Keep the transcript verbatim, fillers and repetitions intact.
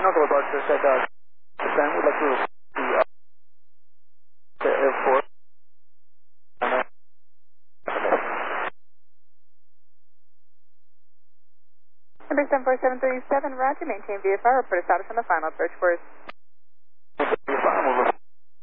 Uncle Barker said, uh, Sam would like to the uh, to airport. Number seven four seven three seven, Roger, maintain V F R, report a status on the final approach course. Final